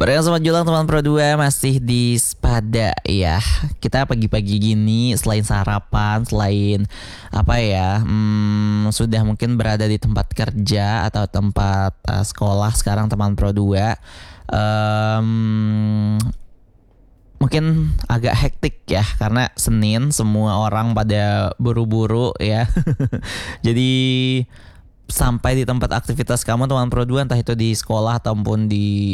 Bareng sama Julang teman Pro 2 masih di Spada ya. Kita pagi-pagi gini selain sarapan, selain apa ya, sudah mungkin berada di tempat kerja atau tempat sekolah sekarang teman Pro 2. Mungkin agak hektik ya karena Senin semua orang pada buru-buru ya. Jadi sampai di tempat aktivitas kamu teman Pro 2, entah itu di sekolah ataupun di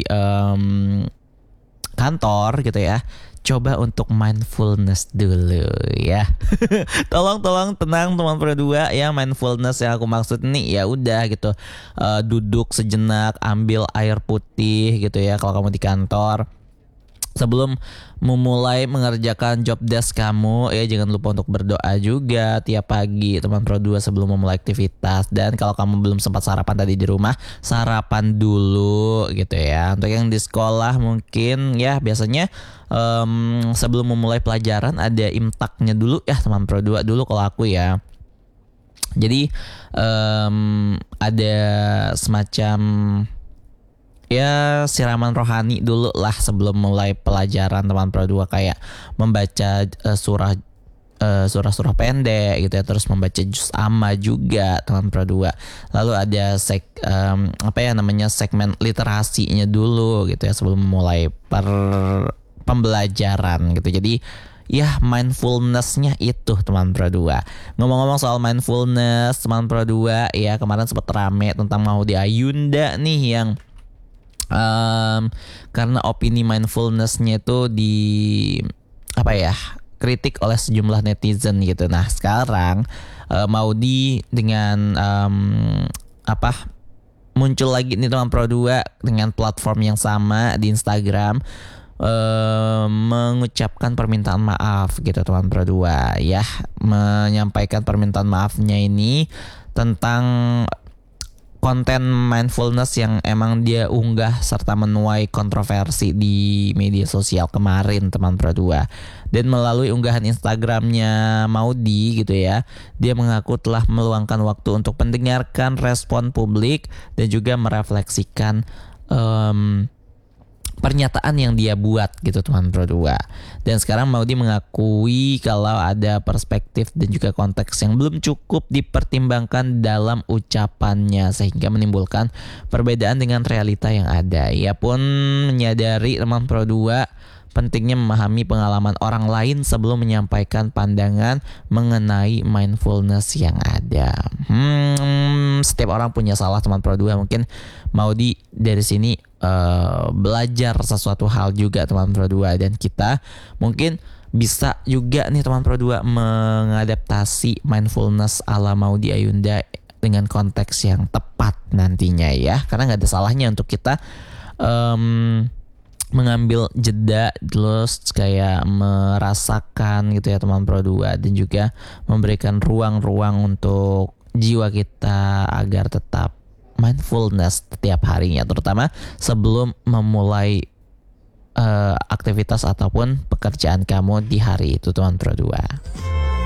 kantor gitu ya, coba untuk mindfulness dulu ya. Tolong tenang teman Pro 2 ya. Mindfulness yang aku maksud nih ya udah gitu, duduk sejenak, ambil air putih gitu ya kalau kamu di kantor. Sebelum memulai mengerjakan job desk kamu ya, jangan lupa untuk berdoa juga tiap pagi teman Pro 2 sebelum memulai aktivitas. Dan kalau kamu belum sempat sarapan tadi di rumah, sarapan dulu gitu ya. Untuk yang di sekolah mungkin ya biasanya sebelum memulai pelajaran ada imtaknya dulu ya teman Pro 2 dulu kalau aku ya. Jadi ada semacam ya siraman rohani dulu lah sebelum mulai pelajaran teman Pro 2, kayak membaca surah-surah pendek gitu ya, terus membaca juz amma juga teman Pro 2. Lalu ada segmen literasinya dulu gitu ya sebelum mulai pembelajaran gitu. Jadi ya mindfulness-nya itu teman Pro 2. Ngomong-ngomong soal mindfulness teman Pro 2 ya, kemarin sempat rame tentang Maudy Ayunda nih yang karena opini mindfulness-nya itu kritik oleh sejumlah netizen gitu. Nah sekarang Maudy dengan muncul lagi nih teman Pro 2 dengan platform yang sama di Instagram, mengucapkan permintaan maaf gitu teman Pro 2 ya, menyampaikan permintaan maafnya ini tentang konten mindfulness yang emang dia unggah serta menuai kontroversi di media sosial kemarin teman Pro 2. Dan melalui unggahan Instagramnya Maudy gitu ya, dia mengaku telah meluangkan waktu untuk mendengarkan respon publik dan juga merefleksikan pernyataan yang dia buat gitu teman Pro 2. Dan sekarang Maudy mengakui kalau ada perspektif dan juga konteks yang belum cukup dipertimbangkan dalam ucapannya sehingga menimbulkan perbedaan dengan realita yang ada. Ia pun menyadari teman Pro 2 pentingnya memahami pengalaman orang lain sebelum menyampaikan pandangan mengenai mindfulness yang ada. Setiap orang punya salah teman Pro 2. Mungkin Maudy dari sini belajar sesuatu hal juga teman Pro 2, dan kita mungkin bisa juga nih teman Pro 2 mengadaptasi mindfulness ala Maudy Ayunda dengan konteks yang tepat nantinya ya. Karena gak ada salahnya untuk kita mengambil jeda terus kayak merasakan gitu ya teman Pro 2, dan juga memberikan ruang-ruang untuk jiwa kita agar tetap mindfulness setiap harinya, terutama sebelum memulai aktivitas ataupun pekerjaan kamu di hari itu teman Pro 2.